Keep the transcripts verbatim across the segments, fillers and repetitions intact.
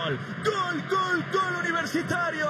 gol. Gol, gol, gol Universitario.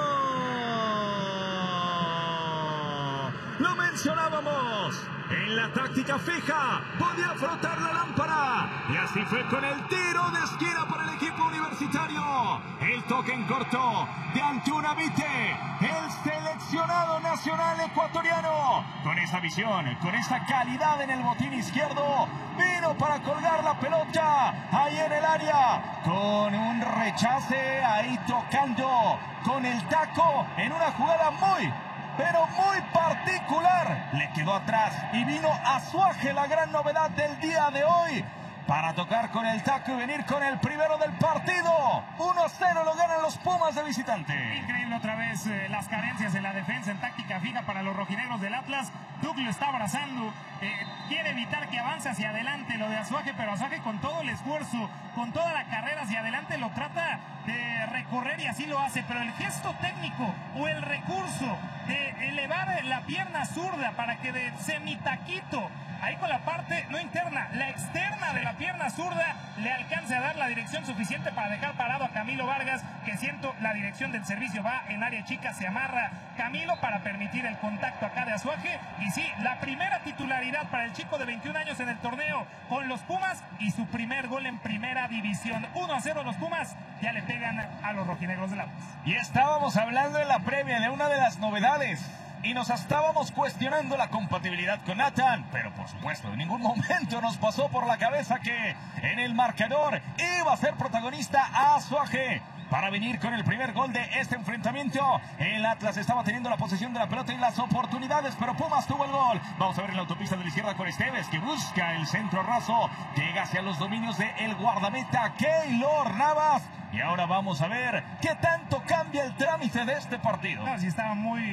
Lo mencionábamos. En la táctica fija, podía frotar la lámpara. Y así fue con el tiro de esquina para el equipo universitario. El toque en corto de Antuna Vite, el seleccionado nacional ecuatoriano. Con esa visión, con esa calidad en el botín izquierdo, vino para colgar la pelota ahí en el área. Con un rechace ahí tocando con el taco en una jugada muy... pero muy particular, le quedó atrás y vino Azuaje, la gran novedad del día de hoy, para tocar con el taco y venir con el primero del partido. uno a cero lo ganan los Pumas de visitante. Increíble otra vez eh, las carencias en la defensa en táctica fija para los rojinegros del Atlas. Duck lo está abrazando, eh, quiere evitar que avance hacia adelante lo de Azuaje, pero Azuaje con todo el esfuerzo, con toda la carrera hacia adelante lo trata de recorrer y así lo hace, pero el gesto técnico o el recurso de elevar la pierna zurda para que de semitaquito, ahí con la parte no interna, la externa de la pierna zurda, le alcance a dar la dirección suficiente para dejar parado a Camilo Vargas, que siento la dirección del servicio va en área chica, se amarra Camilo para permitir el contacto acá de Azuaje. Y sí, la primera titularidad para el chico de veintiún años en el torneo con los Pumas y su primer gol en primera división. uno a cero los Pumas, ya le pegan a los rojinegros del Atlas. Y estábamos hablando en la previa de una de las novedades y nos estábamos cuestionando la compatibilidad con Nathan, pero por supuesto en ningún momento nos pasó por la cabeza que en el marcador iba a ser protagonista Azuaje para venir con el primer gol de este enfrentamiento. El Atlas estaba teniendo la posesión de la pelota y las oportunidades, pero Pumas tuvo el gol. Vamos a ver en la autopista de la izquierda con Esteves, que busca el centro raso, llega hacia los dominios de el guardameta Keylor Navas. Y ahora vamos a ver qué tanto cambia el trámite de este partido. No, si estaba muy...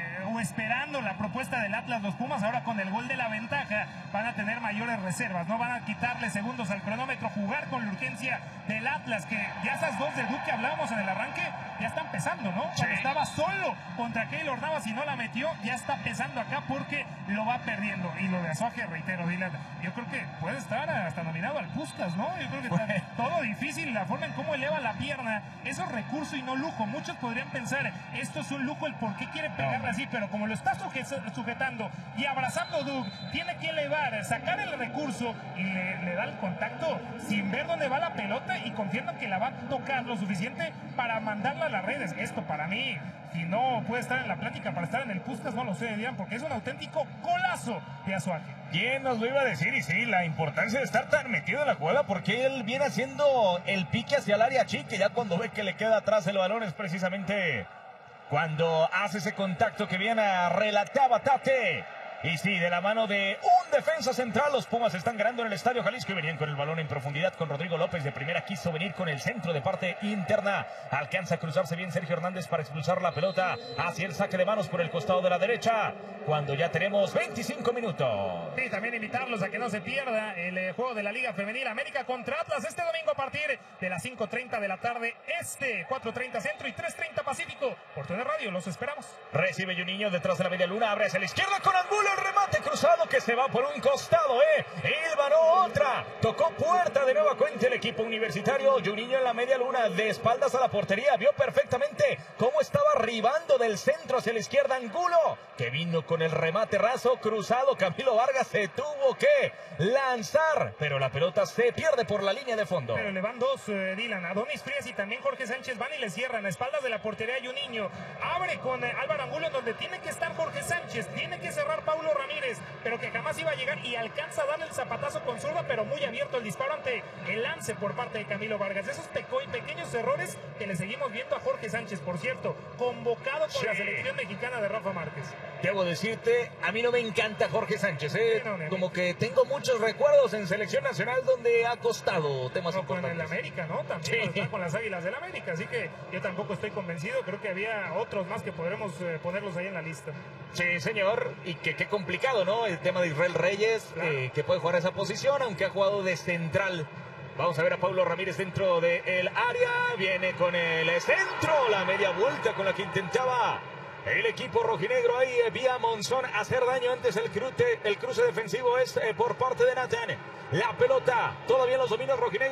o esperando la propuesta del Atlas, los Pumas ahora con el gol de la ventaja van a tener mayores reservas, no van a quitarle segundos al cronómetro, jugar con la urgencia del Atlas, que ya esas dos de Duque que hablábamos en el arranque ya están pesando, ¿no? Sí. Cuando estaba solo contra Keylor Navas y no la metió, ya está pesando acá porque lo va perdiendo. Y lo de Azuaje, reitero, Dylan, yo creo que puede estar hasta nominado al Puskás, ¿no? Yo creo que está todo difícil, la forma en cómo eleva la pierna, eso es recurso y no lujo. Muchos podrían pensar, esto es un lujo, el por qué quiere pegarle así, pero como lo está sujetando y abrazando Duke, tiene que elevar, sacar el recurso y le, le da el contacto sin ver dónde va la pelota y confiando que la va a tocar lo suficiente para mandarla a las redes. Esto para mí, si no puede estar en la plática para estar en el Puskás, no lo sé, Dian, porque es un auténtico golazo de Azuaje. ¿Quién nos lo iba a decir? Y sí, la importancia de estar tan metido en la jugada, porque él viene haciendo el pique hacia el área chica, ya cuando ve que le queda atrás el balón es precisamente cuando hace ese contacto que viene a relataba Tate. Y sí, de la mano de un defensa central, los Pumas están ganando en el Estadio Jalisco y venían con el balón en profundidad con Rodrigo López. De primera quiso venir con el centro de parte interna. Alcanza a cruzarse bien Sergio Hernández para expulsar la pelota hacia el saque de manos por el costado de la derecha, cuando ya tenemos veinticinco minutos. Y también invitarlos a que no se pierda el eh, juego de la Liga Femenil América contra Atlas este domingo a partir de las cinco treinta de la tarde este, cuatro treinta centro y tres treinta pacífico. Por T V Radio, los esperamos. Recibe Juninho detrás de la media luna, abre hacia la izquierda con Angulo, el remate cruzado que se va por un costado, eh. Ilvanó otra, tocó puerta de nueva cuenta el equipo universitario. Juninho en la media luna, de espaldas a la portería, vio perfectamente cómo estaba arribando del centro hacia la izquierda Angulo, que vino con el remate raso cruzado. Camilo Vargas se tuvo que lanzar, pero la pelota se pierde por la línea de fondo. Pero le van dos, eh, Dylan, Adonis Frías y también Jorge Sánchez van y le cierran a espaldas de la portería Juninho. Abre con eh, Álvaro Angulo, donde tiene que estar Jorge Sánchez, tiene que cerrar Paulo Ramírez, pero que jamás iba a llegar, y alcanza a darle el zapatazo con zurda, pero muy abierto el disparo ante el lance por parte de Camilo Vargas. Esos pequeños errores que le seguimos viendo a Jorge Sánchez, por cierto, convocado por sí. la selección mexicana de Rafa Márquez. Debo decirte, a mí no me encanta Jorge Sánchez, ¿eh? No, no, como que tengo muchos recuerdos en selección nacional donde ha costado temas no, importantes. Con el América, ¿no? También sí. está con las Águilas del América, así que yo tampoco estoy convencido. Creo que había otros más que podremos eh, ponerlos ahí en la lista. Sí, señor, y que qué complicado, ¿no? El tema de Israel Reyes, claro. eh, que puede jugar esa posición, aunque ha jugado de central. Vamos a ver a Paulo Ramírez dentro del área, viene con el centro, la media vuelta con la que intentaba el equipo rojinegro ahí, eh, vía Monzón, hacer daño antes. El cruce, el cruce defensivo es eh, por parte de Nathan. La pelota, todavía en los dominios rojinegros.